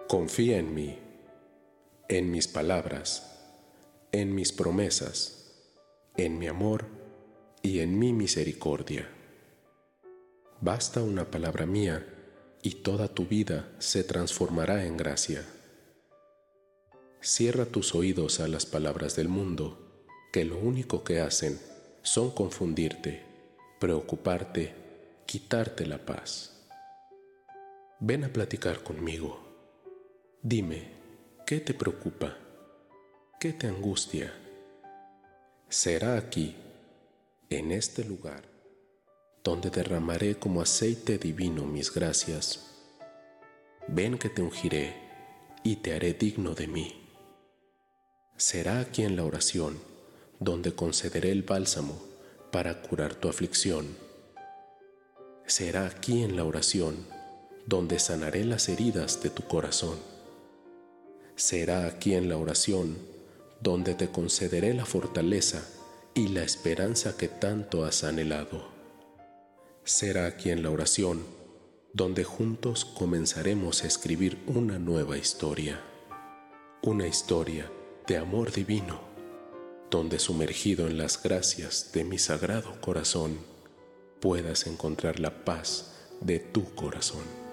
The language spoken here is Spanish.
Confía en mí, en mis palabras, en mis promesas, en mi amor y en mi misericordia. Basta una palabra mía y toda tu vida se transformará en gracia. Cierra tus oídos a las palabras del mundo, que lo único que hacen son confundirte, preocuparte, quitarte la paz. Ven a platicar conmigo. Dime, ¿qué te preocupa? ¿Qué te angustia? Será aquí, en este lugar, donde derramaré como aceite divino mis gracias. Ven que te ungiré y te haré digno de mí. Será aquí en la oración, donde concederé el bálsamo para curar tu aflicción. Será aquí en la oración, donde sanaré las heridas de tu corazón. Será aquí en la oración, donde te concederé la fortaleza y la esperanza que tanto has anhelado. Será aquí en la oración, donde juntos comenzaremos a escribir una nueva historia. Una historia de amor divino, donde sumergido en las gracias de mi sagrado corazón, puedas encontrar la paz de tu corazón.